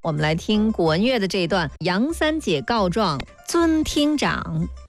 我们来听古文乐的这一段：杨三姐告状尊厅长。